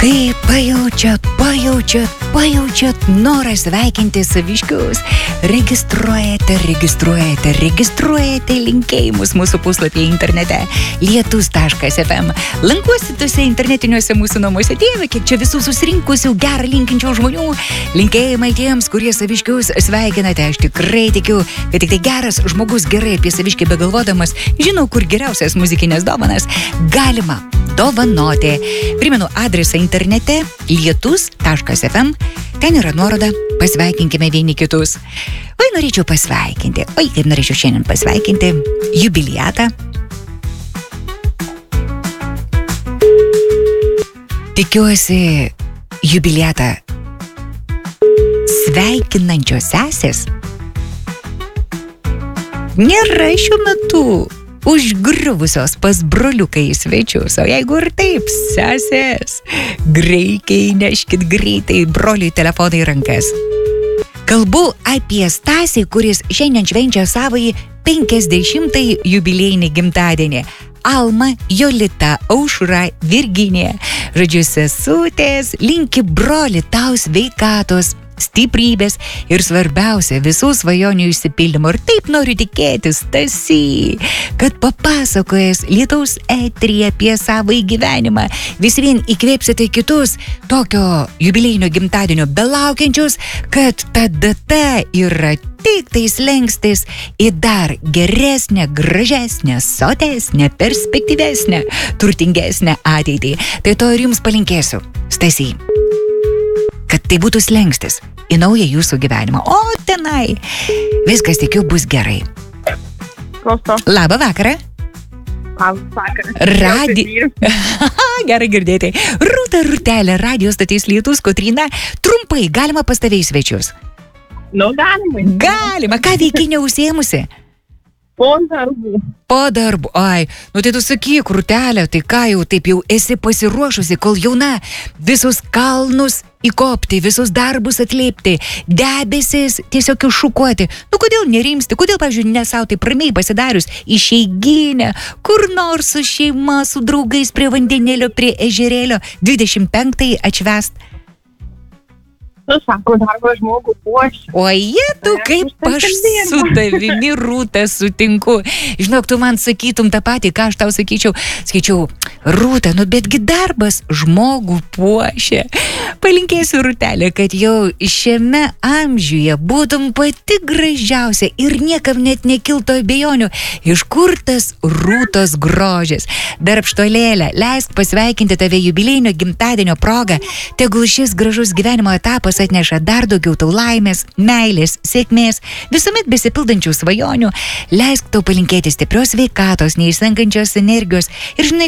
Kai pajaučiat norą sveikinti saviškius, registruojate linkėjimus mūsų puslapyje internete lietus.fm. Lankuosi tuose internetiniuose mūsų namuose. Dieve, kiek čia visų susirinkusių gerą linkinčių žmonių. Linkėjimai tiems, kurie saviškius sveikinate. Aš tikrai tikiu, kad tik tai geras žmogus gerai apie saviškį begalvodamas žino, kur geriausias muzikinės dovanas galima dovanoti. Primenu adresą internete lietus.fm. Ten yra nuoroda, pasveikinkime vieni kitus. Oi, norėčiau pasveikinti. Oi, kaip norėčiau šiandien pasveikinti jubiliatą. Tikiuosi jubiliatą sveikinančios sesės nėra šiuo metu užgriuvusios pas broliukai į svečius. O jeigu ir taip, sesės, greikiai neškit greitai broliui telefoną į rankas. Kalbu apie Stasį, kuris šiandien švenčia savąjį 50-ąjį jubiliejinį gimtadienį. Alma, Jolita, Aušra, Virginija. Žodžiu, sesutės, linki broli tau sveikatos, stiprybės ir svarbiausia visų svajonių išsipildymo. Ir taip noriu tikėtis, Stasy, kad papasakojęs Lietaus eteryje apie savo gyvenimą vis vien įkvėpsite kitus tokio jubiliejinio gimtadienio belaukiančius, kad ta data yra tik tai slengstis į dar geresnę, gražesnę, sotesnę, perspektyvesnę, turtingesnę ateitį. Tai to ir jums palinkėsiu, Stasy, kad tai būtų slengstis į naują jūsų gyvenimą. O tenai viskas, tikiu, bus gerai. Klauso. Labą vakarą. Labą vakarą. Gerai girdėti. Rūtelė, radijos statys Lietus, Kotryna. Trumpai, galima pas tave į svečius? Nu, galima. Galima. Ką veikiai neužsiėmusi? Po darbų. Ai, nu tai tu sakyk, Rūtelė, tai ką taip jau esi pasiruošusi, kol jauna, visus kalnus įkopti, visus darbus atliepti, debesis tiesiog iššukuoti. Nu, kodėl nerimsti, kodėl, pavyzdžiui, nesau taip ramiai pasidarius išeiginę, kur nors su šeima, su draugais prie vandenėlio, prie ežerėlio, 25-ąjį atšvest? Nu, sako, darbo žmogų puošia. O tu kaip aš su tavimi, Rūta, sutinku. Žinok, tu man sakytum tą patį, ką aš tau sakyčiau. Sakyčiau, Rūta, nu betgi darbas žmogų puošia. Palinkėsiu, Rūtelė, kad jau šiame amžiuje būtum pati gražiausia ir niekam net nekilto abejonių, iš kur tas Rūtos grožis. Darbštolėlė, leisk pasveikinti tave jubiliejinio gimtadienio proga. Tegul šis gražus gyvenimo etapas atneša dar daugiau tau laimės, meilės, sėkmės, visuomet besipildančių svajonių. Leisk tau palinkėti stiprios sveikatos, neišsenkančios energijos ir žinai